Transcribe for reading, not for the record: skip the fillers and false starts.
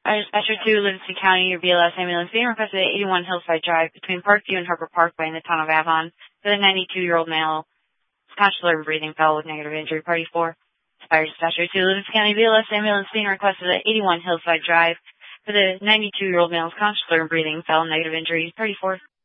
Dispatcher 2, Livingston County, your BLS ambulance being requested at 81 Hillside Drive between Parkview and Harper Parkway in the town of Avon for the 92-year-old male. Consular breathing fell with negative injury. Party 4. Dispatcher 2, Livingston County, BLS ambulance being requested at 81 Hillside Drive for the 92-year-old male's consular breathing fell, negative injury. Party 4.